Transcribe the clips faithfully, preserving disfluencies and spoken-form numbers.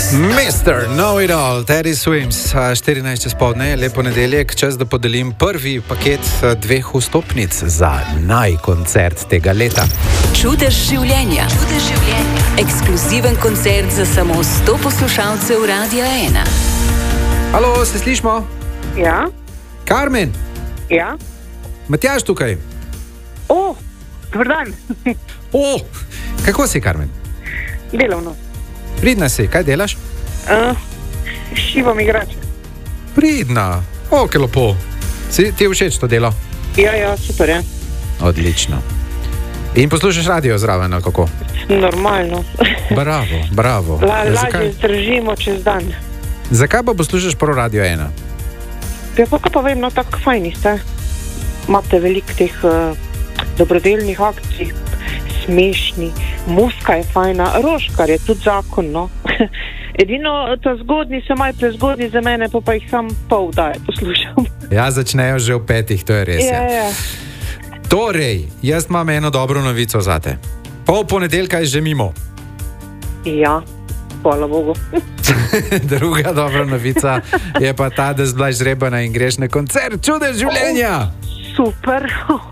mister Know-It-All, Teddy Swims, štirinajst čez podne, lepo nedeljek, čas, da podelim prvi paket dveh vstopnic za naj koncert tega leta. Čudež življenja. Čudež življenja. Ekskluziven koncert za samo sto poslušalcev Radia ena. Halo, se slišimo? Ja. Karmen? Ja. Matjaž tukaj? O, dober dan. O, kako si, Karmen? Delovno. Pridna si, kaj delaš? Uh, šivam igrače. Pridna, o, kaj lepo. Si, ti je všeč to delo? Ja, ja, super, ja. Odlično. In poslušaš radio zraven, ali kako? Normalno. Bravo, bravo. La, lažje Zakaj? zdržimo čez dan. Zakaj pa poslušaš prav Radio ena? Ja, pa kaj pa vem, no tako fajni ste. Imate veliko teh uh, dobrodelnih akcij, smešni, muska je fajna, Roškar je tudi zakon, no. Edino, ta zgodni so malo prezgodni za mene, pa pa jih sam pol daje poslušam. Ja, začnejo že v petih, to je res. Ja, ja. Torej, jaz imam eno dobro novico zate. Pol ponedeljka je že mimo. Ja, hvala Bogu. Druga dobra novica je pa ta, da zblaš zrebana in greš na koncert Čudež življenja. Super.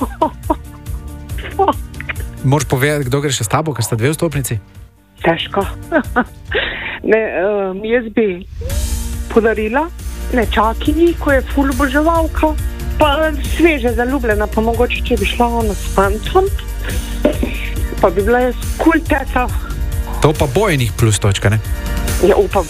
Moraš povedati, kdo gre še s tabo, ker sta dve vstopnici? Težko. Ne, um, jaz bi podarila nečakinji, ko je ful oboževalka, pa sveže zaljubljena, pa mogoče, če bi šla ona s fantom, pa bi bila jaz kul teta. To pa bo enih plus točka, ne? Ja, upam.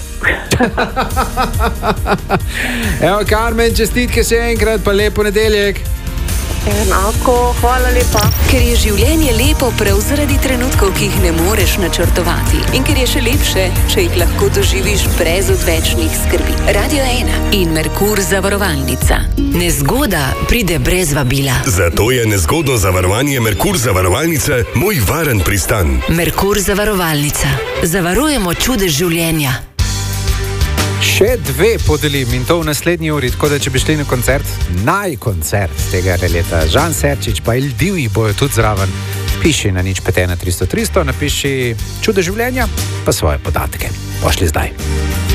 Evo, Karmen, čestitke še enkrat, pa lepo nedeljek. Enako, hvala lepa. Ker je življenje lepo prav zaradi trenutkov, ki jih ne moreš načrtovati. In ker je še lepše, če jih lahko doživiš brez odvečnih skrbi. Radio ena in Merkur zavarovalnica. Nezgoda pride brez vabila. Zato je nezgodno zavarovanje Merkur zavarovalnice moj varen pristan. Merkur zavarovalnica. Zavarujemo čudež življenja. Še dve podelim in to v naslednji uri, tako da če bi šli na koncert, naj koncert tega leta, Žan Serčič pa Il Divi bojo tudi zraven. Piši na nič pet ena tristo tristo, napiši Čudež življenja pa svoje podatke. Pošli zdaj.